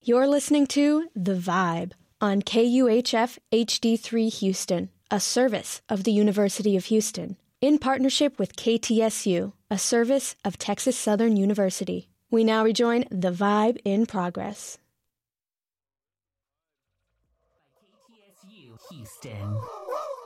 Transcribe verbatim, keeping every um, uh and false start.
You're listening to The Vibe on K U H F H D three Houston, a service of the University of Houston, in partnership with K T S U, a service of Texas Southern University. We now rejoin The Vibe in progress. K T S U Houston.